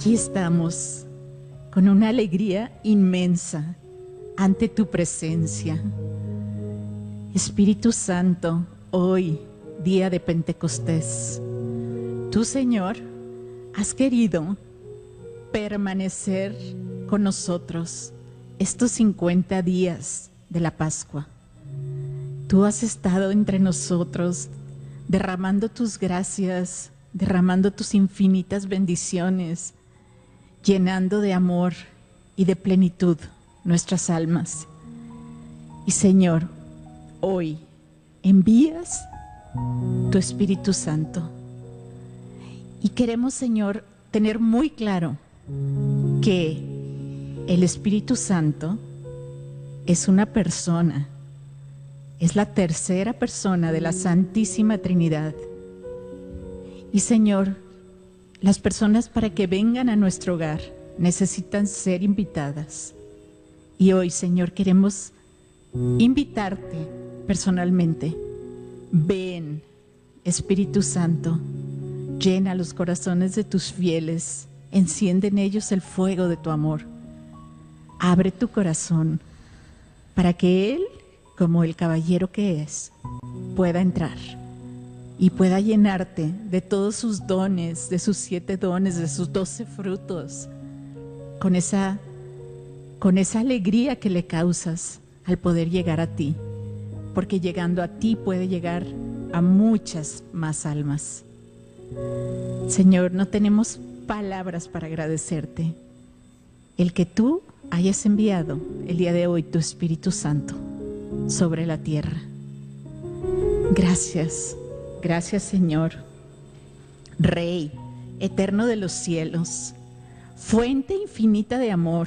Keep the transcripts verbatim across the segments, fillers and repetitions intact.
Aquí estamos con una alegría inmensa ante tu presencia. Espíritu Santo, hoy, día de Pentecostés, tú, Señor, has querido permanecer con nosotros estos cincuenta días de la Pascua. Tú has estado entre nosotros derramando tus gracias, derramando tus infinitas bendiciones, llenando de amor y de plenitud nuestras almas. Y Señor, hoy envías tu Espíritu Santo. Y queremos, Señor, tener muy claro que el Espíritu Santo es una persona, es la tercera persona de la Santísima Trinidad. Y Señor, las personas para que vengan a nuestro hogar necesitan ser invitadas. Y hoy, Señor, queremos invitarte personalmente. Ven, Espíritu Santo, llena los corazones de tus fieles, enciende en ellos el fuego de tu amor. Abre tu corazón para que Él, como el caballero que es, pueda entrar y pueda llenarte de todos sus dones, de sus siete dones, de sus doce frutos, con esa, con esa alegría que le causas al poder llegar a ti, porque llegando a ti puede llegar a muchas más almas. Señor, no tenemos palabras para agradecerte el que tú hayas enviado el día de hoy tu Espíritu Santo sobre la tierra. Gracias, gracias, Señor, Rey eterno de los cielos, fuente infinita de amor,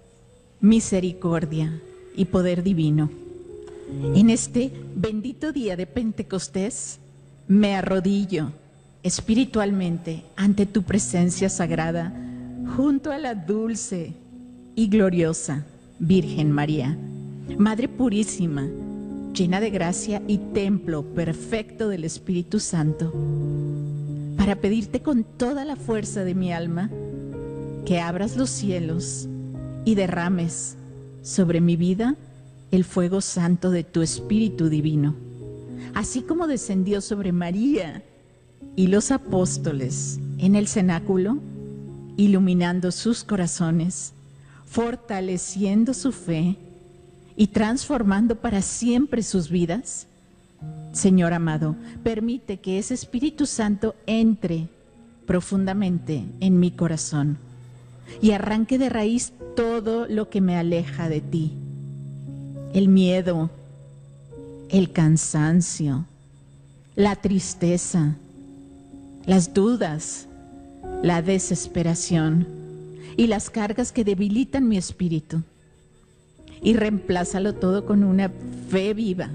misericordia y poder divino. En este bendito día de Pentecostés me arrodillo espiritualmente ante tu presencia sagrada, junto a la dulce y gloriosa Virgen María, Madre purísima, llena de gracia y templo perfecto del Espíritu Santo, para pedirte con toda la fuerza de mi alma que abras los cielos y derrames sobre mi vida el fuego santo de tu Espíritu divino, así como descendió sobre María y los apóstoles en el cenáculo, iluminando sus corazones, fortaleciendo su fe y transformando para siempre sus vidas. Señor amado, permite que ese Espíritu Santo entre profundamente en mi corazón y arranque de raíz todo lo que me aleja de ti. El miedo, el cansancio, la tristeza, las dudas, la desesperación y las cargas que debilitan mi espíritu. Y reemplázalo todo con una fe viva,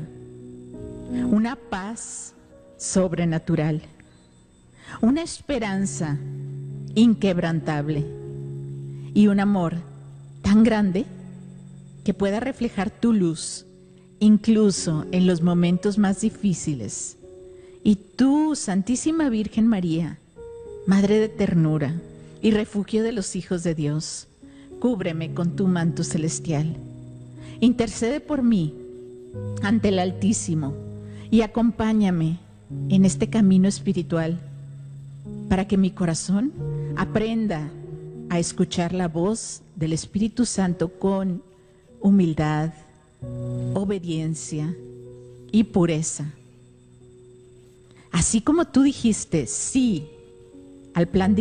una paz sobrenatural, una esperanza inquebrantable y un amor tan grande que pueda reflejar tu luz incluso en los momentos más difíciles. Y tú, Santísima Virgen María, Madre de ternura y refugio de los hijos de Dios, cúbreme con tu manto celestial. Intercede por mí ante el Altísimo y acompáñame en este camino espiritual para que mi corazón aprenda a escuchar la voz del Espíritu Santo con humildad, obediencia y pureza. Así como tú dijiste sí al plan